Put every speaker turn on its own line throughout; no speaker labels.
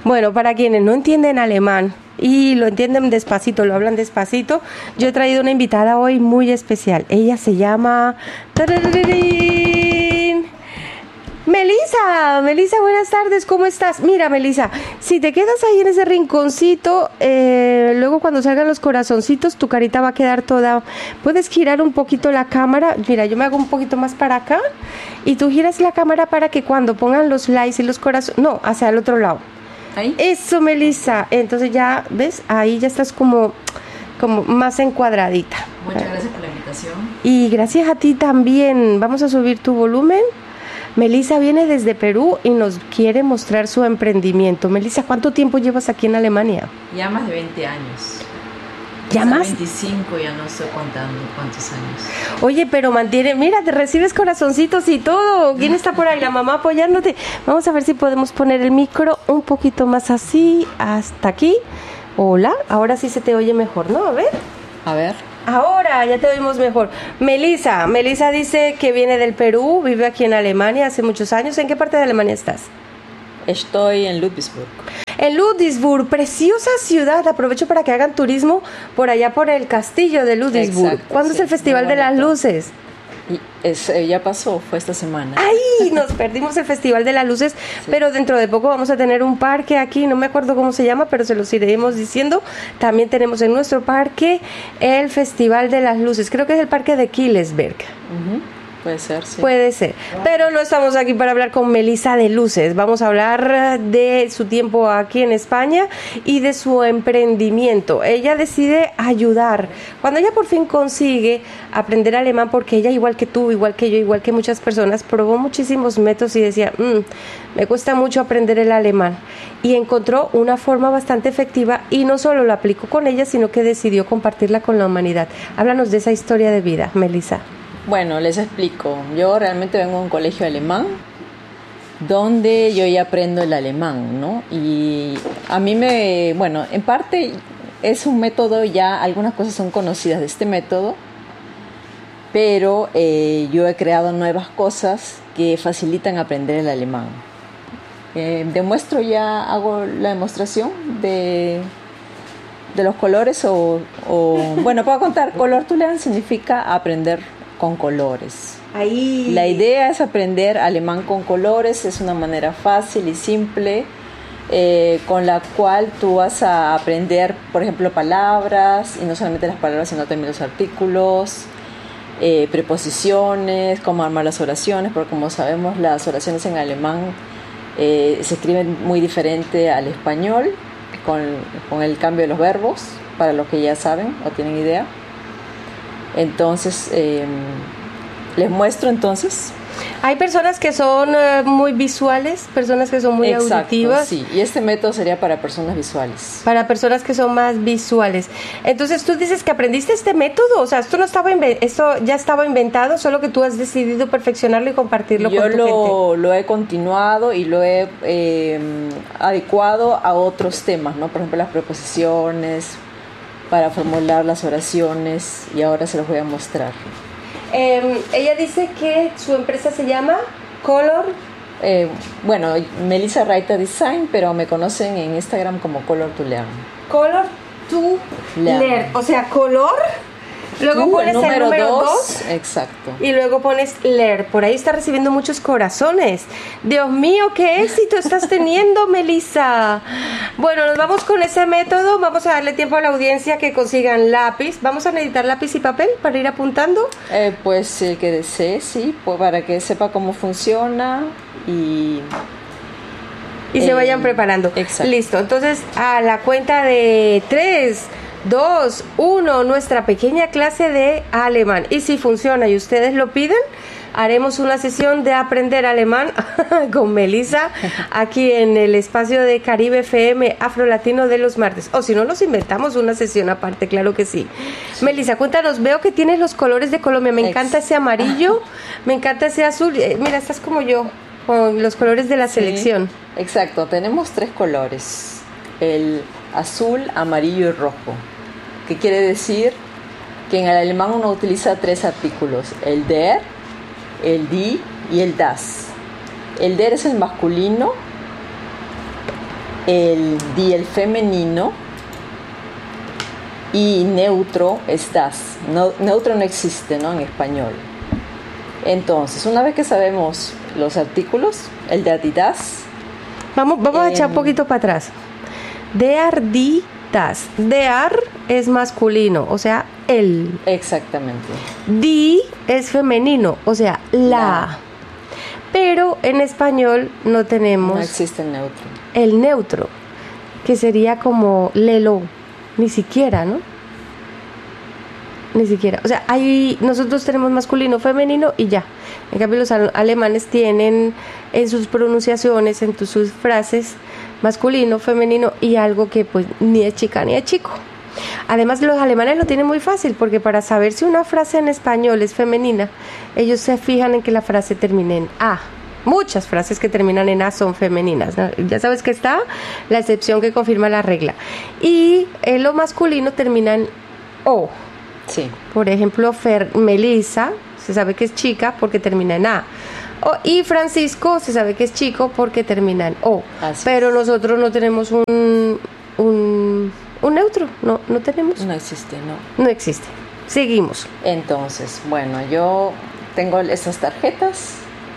Bueno, para quienes no entienden alemán y lo entienden despacito, lo hablan despacito, yo he traído una invitada hoy muy especial. Ella se llama... ¡Tararirirín! Melissa, buenas tardes, ¿cómo estás? Mira, Melissa, si te quedas ahí en ese rinconcito, luego cuando salgan los corazoncitos, tu carita va a quedar toda... Puedes girar un poquito la cámara. Mira, yo me hago un poquito más para acá y tú giras la cámara para que cuando pongan los likes y los corazones... No, hacia el otro lado.
¿Ahí?
Eso, Melissa. Entonces ya, ¿ves? Ahí ya estás como más encuadradita.
Muchas gracias por la invitación.
Y gracias a ti también. Vamos a subir tu volumen. Melissa viene desde Perú y nos quiere mostrar su emprendimiento. Melissa, ¿cuánto tiempo llevas aquí en Alemania?
Ya más de 20 años.
¿Ya más?
25, ya no estoy contando cuántos años.
Oye, pero mantiene, mira, te recibes corazoncitos y todo. ¿Quién está por ahí? La mamá apoyándote. Vamos a ver si podemos poner el micro un poquito más así, hasta aquí. Hola, ahora sí se te oye mejor, ¿no? A ver.
A ver.
Ahora ya te oímos mejor. Melissa dice que viene del Perú, vive aquí en Alemania hace muchos años. ¿En qué parte de Alemania estás?
Estoy en Ludwigsburg.
En Ludwigsburg, preciosa ciudad. Aprovecho para que hagan turismo por allá por el castillo de Ludwigsburg.
Exacto,
¿Cuándo
sí,
es el Festival de las Luces?
Ya pasó, fue esta semana.
¡Ay! Nos perdimos el Festival de las Luces, sí. Pero dentro de poco vamos a tener un parque aquí, no me acuerdo cómo se llama, pero se los iremos diciendo. También tenemos en nuestro parque el Festival de las Luces, creo que es el parque de Killesberg.
Puede ser, sí.
Puede ser, pero no estamos aquí para hablar con Melissa de luces. Vamos a hablar de su tiempo aquí en España y de su emprendimiento. Ella decide ayudar. Cuando ella por fin consigue aprender alemán, porque ella, igual que tú, igual que yo, igual que muchas personas, probó muchísimos métodos y decía, me cuesta mucho aprender el alemán. Y encontró una forma bastante efectiva y no solo la aplicó con ella, sino que decidió compartirla con la humanidad. Háblanos de esa historia de vida, Melissa.
Bueno, les explico. Yo realmente vengo de un colegio alemán donde yo ya aprendo el alemán, ¿no? Y a mí en parte es un método, ya algunas cosas son conocidas de este método, pero yo he creado nuevas cosas que facilitan aprender el alemán. Hago la demostración de los colores puedo contar. Color Tulean significa aprender con colores.
Ahí.
La idea es aprender alemán con colores. Es una manera fácil y simple con la cual tú vas a aprender, por ejemplo, palabras, y no solamente las palabras, sino también los artículos, preposiciones, cómo armar las oraciones, porque como sabemos las oraciones en alemán se escriben muy diferente al español, con el cambio de los verbos, para los que ya saben o tienen idea. Entonces, les muestro entonces.
Hay personas que son muy visuales, personas que son muy auditivas.
Sí, y este método sería para personas visuales.
Para personas que son más visuales. Entonces, tú dices que aprendiste este método, o sea, esto ya estaba inventado, solo que tú has decidido perfeccionarlo y compartirlo con tu gente.
Yo lo he continuado y lo he adecuado a otros temas, ¿no? Por ejemplo, las preposiciones, para formular las oraciones, y ahora se los voy a mostrar.
Ella dice que su empresa se llama Color.
Melissa Reiter Design, pero me conocen en Instagram como Color to Learn.
Color to Learn. O sea, color. Luego pones el número 2.
Exacto.
Y luego pones leer. Por ahí está recibiendo muchos corazones. Dios mío, qué éxito estás teniendo, Melissa. Bueno, nos vamos con ese método. Vamos a darle tiempo a la audiencia que consigan lápiz. ¿Vamos a necesitar lápiz y papel para ir apuntando?
Pues el que desee, sí, pues para que sepa cómo funciona y
se vayan preparando.
Exacto.
Listo. Entonces, a la cuenta de 3, 2, 1, nuestra pequeña clase de alemán. Y si funciona y ustedes lo piden, haremos una sesión de aprender alemán con Melissa aquí en el espacio de Caribe FM Afro Latino de los martes. O si no, nos inventamos una sesión aparte, claro que sí. Melissa, cuéntanos, veo que tienes los colores de Colombia. Me encanta ese amarillo, me encanta ese azul. Mira, estás como yo, con los colores de la selección.
Exacto, tenemos 3 colores: el azul, amarillo y rojo. ¿Qué quiere decir? Que en el alemán uno utiliza 3 artículos: el der, el die y el das. El der es el masculino el die, el femenino, y neutro es das. No, neutro no existe, ¿no?, en español. Entonces, una vez que sabemos los artículos, el der, die, das.
Vamos a echar un poquito para atrás. Der, die, das. Der es masculino, o sea, el.
Exactamente.
Die es femenino, o sea, la. Pero en español no tenemos.
No existe el neutro.
El neutro, que sería como lelo, ni siquiera, ¿no? Ni siquiera. O sea, nosotros tenemos masculino, femenino y ya. En cambio, los alemanes tienen en sus pronunciaciones, en sus frases, masculino, femenino y algo que pues ni es chica ni es chico. Además, los alemanes lo tienen muy fácil porque para saber si una frase en español es femenina, ellos se fijan en que la frase termine en A. Muchas frases que terminan en A son femeninas, ¿no? Ya sabes que está la excepción que confirma la regla. Y en lo masculino termina en O.
Sí.
Por ejemplo, Melissa se sabe que es chica porque termina en A. Y Francisco se sabe que es chico porque termina en O.
Así
pero
es.
Nosotros no tenemos un neutro, no tenemos.
No existe, no.
No existe. Seguimos.
Entonces, bueno, yo tengo estas tarjetas,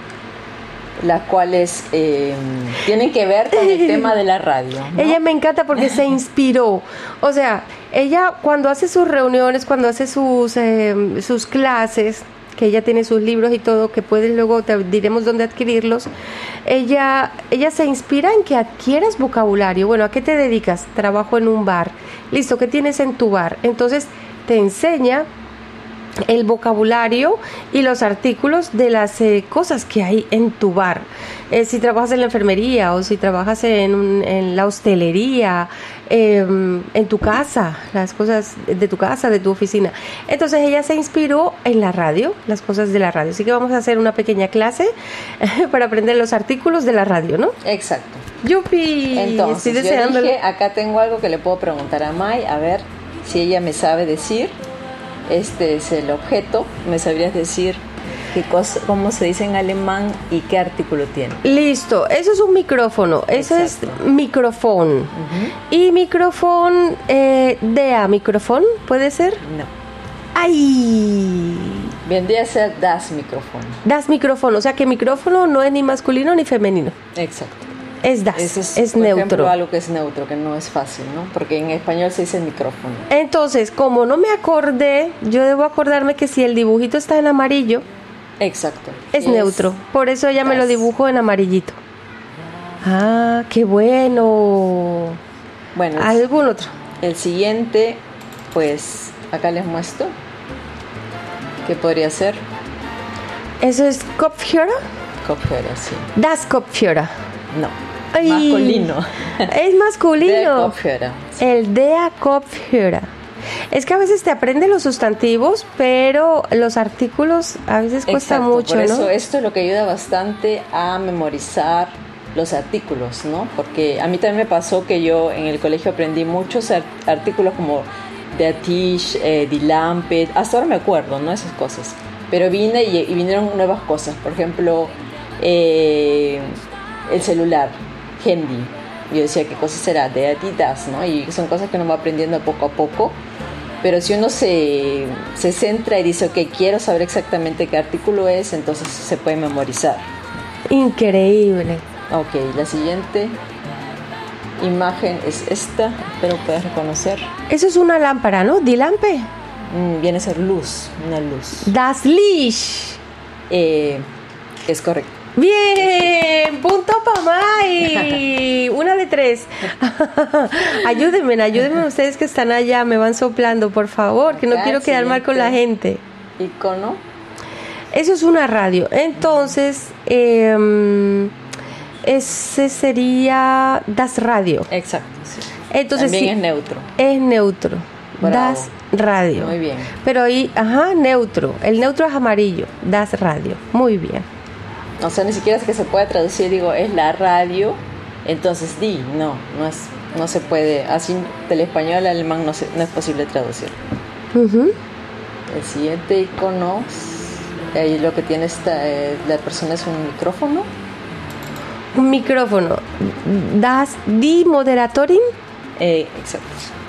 las cuales tienen que ver con el tema de la radio, ¿no?
Ella me encanta porque se inspiró. O sea, ella cuando hace sus reuniones, cuando hace sus clases, que ella tiene sus libros y todo, que puedes luego, te diremos dónde adquirirlos, ella se inspira en que adquieras vocabulario. Bueno, ¿a qué te dedicas? Trabajo en un bar. Listo, ¿qué tienes en tu bar? Entonces te enseña el vocabulario y los artículos de las cosas que hay en tu bar. Si trabajas en la enfermería o si trabajas en la hostelería, en tu casa, las cosas de tu casa, de tu oficina. Entonces ella se inspiró en la radio, las cosas de la radio. Así que vamos a hacer una pequeña clase para aprender los artículos de la radio, ¿no?
Exacto.
¡Yupi!
Entonces,
estoy deseando.
Yo dije, acá tengo algo que le puedo preguntar a May, a ver si ella me sabe decir. Este es el objeto. ¿Me sabrías decir cómo se dice en alemán y qué artículo tiene?
Listo, eso es un micrófono. Eso
Exacto.
es micrófono. Y micrófono, micrófono, ¿puede ser?
No.
¡Ay!
Vendría a ser das micrófono.
Das micrófono, o sea que micrófono no es ni masculino ni femenino.
Exacto.
Es das,
Eso
es
por
neutro.
ejemplo, algo que es neutro, que no es fácil, ¿no? Porque en español se dice micrófono.
Entonces, como no me acordé, yo debo acordarme que si el dibujito está en amarillo,
Exacto.
es neutro. Por eso ella me lo
das.
dibujó en amarillito. Ah, qué bueno.
Bueno,
¿Algún otro?
el siguiente, pues acá les muestro. ¿Qué podría ser?
¿Eso es Kopfhörer?
Kopfhörer, sí.
Das Kopfhörer.
No.
Ay,
Masculino.
Es masculino.
Der Kopfhörer. Sí.
El der Kopfhörer. Es que a veces te aprenden los sustantivos, pero los artículos a veces cuesta
Exacto,
mucho,
por
¿no?
eso esto es lo que ayuda bastante a memorizar los artículos, ¿no? Porque a mí también me pasó que yo en el colegio aprendí muchos artículos como der Tisch, die Lampe, hasta ahora me acuerdo, ¿no? Esas cosas. Pero vine y vinieron nuevas cosas, por ejemplo, el celular, Handy. Yo decía, ¿qué cosa será? Der, die, das, ¿no? Y son cosas que uno va aprendiendo poco a poco. Pero si uno se centra y dice, ok, quiero saber exactamente qué artículo es, entonces se puede memorizar.
Increíble.
Ok, la siguiente imagen es esta, espero puedas reconocer.
Eso es una lámpara, ¿no? Die Lampe.
Viene a ser luz, una luz.
Das Licht.
Es correcto.
Bien, punto para May. 1 de 3. Ayúdenme ustedes que están allá, me van soplando, por favor, que no
Acá,
quiero quedar mal con la gente.
Icono.
Eso es una radio. Entonces, ese sería Das Radio.
Exacto, sí.
Entonces,
también
sí,
es neutro.
es neutro.
Bravo.
Das Radio.
Muy bien.
Pero ahí, neutro. El neutro es amarillo. Das Radio. Muy bien.
O sea, ni siquiera es que se pueda traducir, digo, es la radio, entonces no se puede, así del español al alemán no es posible traducir.
Uh-huh.
El siguiente icono, ahí lo que tiene la persona es un micrófono.
Un micrófono. Das die Moderatorin.
Exacto.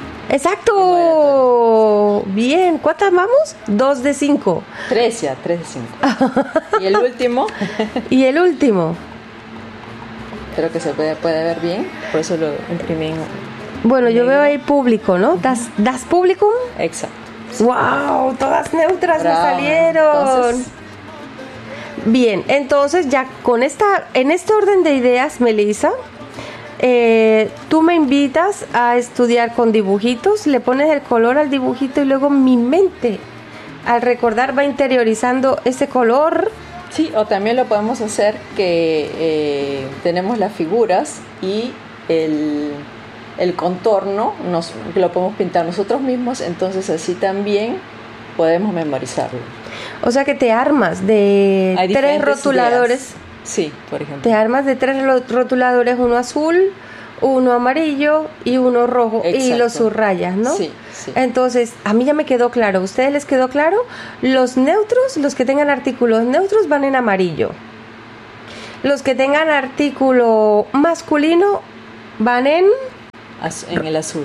¡Exacto! Bien, ¿cuántas vamos? 2 de 5.
3 de 5. ¿Y el último?
¿Y el último?
Creo que se puede ver bien, por eso lo imprimí en
Bueno, yo
negro.
veo ahí público, ¿no? Das Publikum.
Exacto.
¡Wow! Todas neutras me
Bravo.
salieron.
Entonces,
Bien, entonces ya en este orden de ideas, Melissa, tú me invitas a estudiar con dibujitos, le pones el color al dibujito y luego mi mente, al recordar, va interiorizando ese color.
sí, o también lo podemos hacer que tenemos las figuras y el contorno lo podemos pintar nosotros mismos, entonces así también podemos memorizarlo.
O sea que te armas de
Hay
3
diferentes
rotuladores.
ideas. Sí, por ejemplo.
Te armas de 3 rotuladores, uno azul, uno amarillo y uno rojo. Y
Exacto.
los subrayas, ¿no?
Sí, sí.
Entonces, a mí ya me quedó claro. ¿A ustedes les quedó claro? Los neutros, los que tengan artículos neutros van en amarillo. Los que tengan artículo masculino van en
el azul.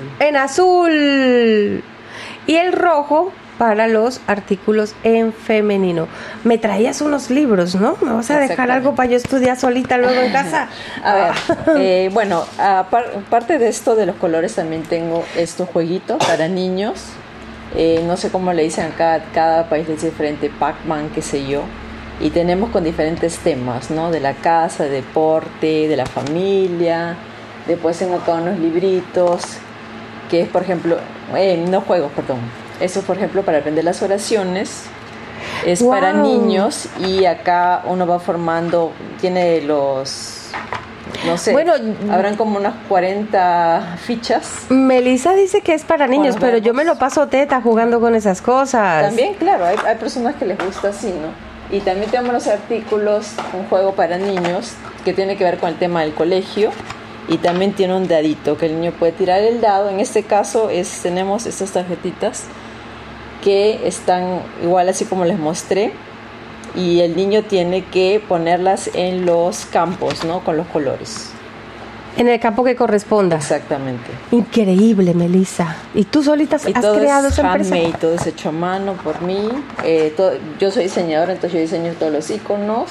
azul. Y el rojo para los artículos en femenino. Me traías unos libros, ¿no? ¿Me vas a dejar algo para yo estudiar solita luego en casa?
A ver, bueno, aparte de esto de los colores, también tengo estos jueguitos para niños. No sé cómo le dicen acá, cada país le dice diferente, Pac-Man, qué sé yo. Y tenemos con diferentes temas, ¿no? De la casa, de deporte, de la familia. Después tengo acá unos libritos, que es, por ejemplo, no juegos, perdón. Eso, por ejemplo, para aprender las oraciones. Es
Wow.
para niños y acá uno va formando, tiene los, no sé,
Bueno,
habrán como unas 40 fichas.
Melissa dice que es para niños,
Bueno,
pero yo
vamos.
me lo paso teta jugando con esas cosas.
También, claro, hay personas que les gusta así, ¿no? Y también tenemos los artículos, un juego para niños que tiene que ver con el tema del colegio. Y también tiene un dadito que el niño puede tirar el dado. En este caso tenemos estas tarjetitas que están igual así como les mostré. Y el niño tiene que ponerlas en los campos, ¿no? Con los colores.
En el campo que corresponda.
Exactamente.
Increíble, Melissa. ¿Y tú solita
Y
has
todo
creado
es
esa empresa?
handmade, todo es hecho a mano por mí. Yo soy diseñadora, entonces yo diseño todos los iconos.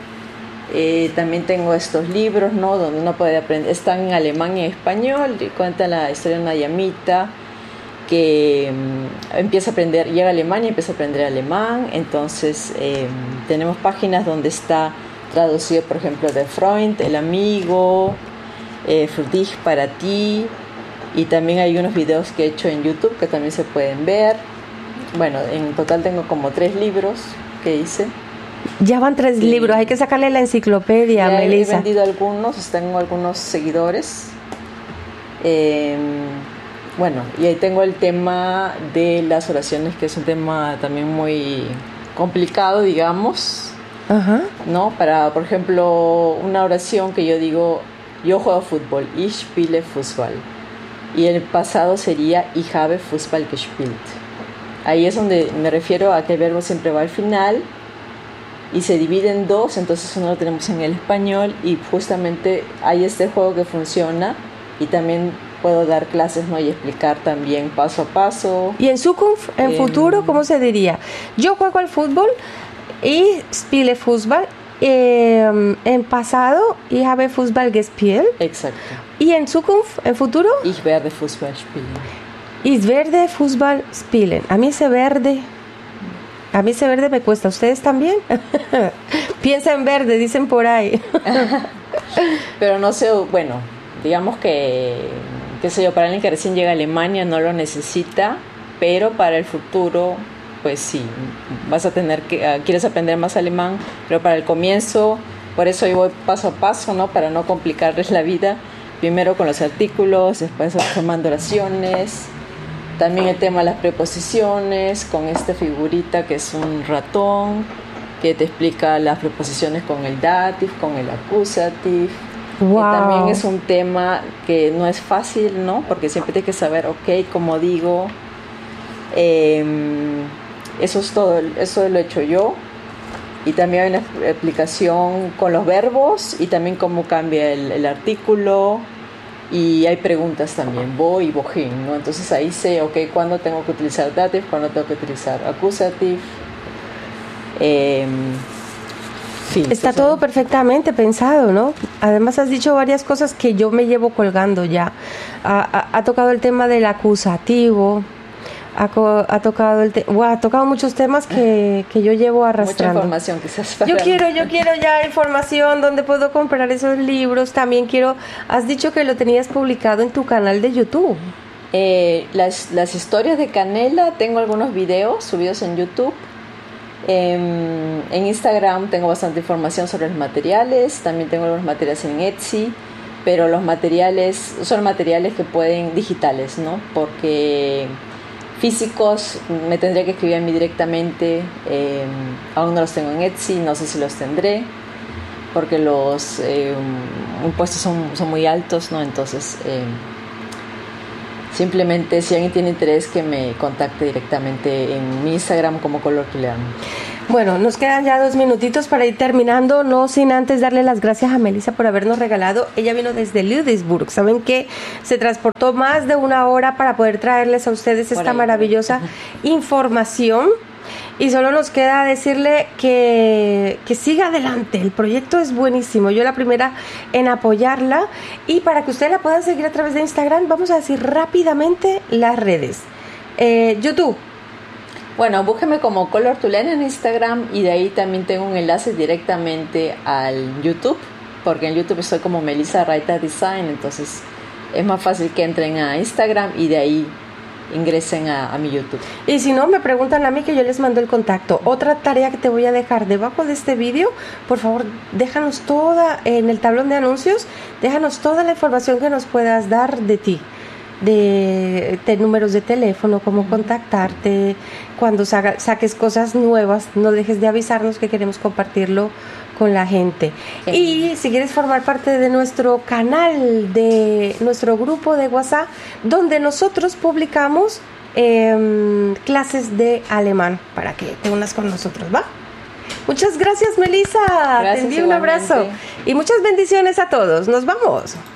También tengo estos libros, ¿no? Donde uno puede aprender. Están en alemán y en español. Y cuenta la historia de una llamita que empieza a aprender, llega a Alemania y empieza a aprender alemán. Entonces tenemos páginas donde está traducido, por ejemplo, de Freund, el amigo, für dich, para ti. Y también hay unos videos que he hecho en YouTube que también se pueden ver. Bueno, en total tengo como 3 libros que hice.
Ya van 3
Sí.
libros, hay que sacarle la enciclopedia,
Ya he
Melissa.
vendido algunos, tengo algunos seguidores. Bueno, y ahí tengo el tema de las oraciones, que es un tema también muy complicado, digamos,
Ajá.
¿no? Para, por ejemplo, una oración que yo digo, yo juego fútbol, ich spiele Fußball. Y el pasado sería, ich habe Fußball gespielt. Ahí es donde me refiero a que el verbo siempre va al final y se divide en 2, entonces uno lo tenemos en el español y justamente hay este juego que funciona y también puedo dar clases, ¿no? Y explicar también paso a paso.
¿Y en Zukunft, en futuro, cómo se diría? Yo juego al fútbol y spiele Fußball. En pasado, ich habe Fußball gespielt.
Exacto.
¿Y en Zukunft, en futuro?
Ich werde Fußball spielen.
Ich werde Fußball spielen. A mí ese verde me cuesta. ¿Ustedes también? Piensa en verde, dicen por ahí.
Pero no sé, bueno, digamos que, qué sé yo, para alguien que recién llega a Alemania no lo necesita, pero para el futuro, pues sí, vas a tener que, quieres aprender más alemán, pero para el comienzo, por eso yo voy paso a paso, ¿no? Para no complicarles la vida, primero con los artículos, después formando oraciones, también el tema de las preposiciones, con esta figurita que es un ratón, que te explica las preposiciones con el dative, con el accusative.
Wow.
Que también es un tema que no es fácil, ¿no? Porque siempre tienes que saber, ok, como digo, eso es todo, eso lo he hecho yo. Y también hay una explicación con los verbos y también cómo cambia el artículo. Y hay preguntas también, wo y wohin, ¿no? Entonces ahí sé, ok, cuándo tengo que utilizar dative, cuándo tengo que utilizar accusative.
Sí, está todo perfectamente pensado, ¿no? Además has dicho varias cosas que yo me llevo colgando ya. Ha tocado el tema del acusativo, ha tocado muchos temas que yo llevo arrastrando.
Mucha información quizás.
Yo quiero ya información donde puedo comprar esos libros. También has dicho que lo tenías publicado en tu canal de YouTube.
Las historias de Canela, tengo algunos videos subidos en YouTube. En Instagram tengo bastante información sobre los materiales, también tengo algunos materiales en Etsy, pero los materiales son materiales que pueden digitales, ¿no? Porque físicos me tendría que escribir a mí directamente, aún no los tengo en Etsy, no sé si los tendré, porque los impuestos son muy altos, ¿no? Entonces simplemente si alguien tiene interés que me contacte directamente en mi Instagram como Color to Learn.
Bueno, nos quedan ya 2 minutitos para ir terminando, no sin antes darle las gracias a Melissa por habernos regalado. Ella vino desde Ludwigsburg, saben que se transportó más de 1 hora para poder traerles a ustedes esta maravillosa información. Y solo nos queda decirle que siga adelante, el proyecto es buenísimo, yo la primera en apoyarla. Y para que ustedes la puedan seguir a través de Instagram, vamos a decir rápidamente las redes. YouTube.
Bueno, búsqueme como Color to Learn en Instagram y de ahí también tengo un enlace directamente al YouTube, porque en YouTube estoy como Melissa Raita Design, entonces es más fácil que entren a Instagram y de ahí ingresen a mi YouTube.
Y si no, me preguntan a mí que yo les mando el contacto. Otra tarea que te voy a dejar debajo de este vídeo, por favor, déjanos toda en el tablón de anuncios, déjanos toda la información que nos puedas dar de ti, de números de teléfono, cómo contactarte, cuando saques cosas nuevas, no dejes de avisarnos que queremos compartirlo con la gente. Y si quieres formar parte de nuestro canal, de nuestro grupo de WhatsApp, donde nosotros publicamos clases de alemán, para que te unas con nosotros, ¿va? Muchas gracias, Melissa.
Gracias,
te envío un abrazo y muchas bendiciones a todos. Nos vamos.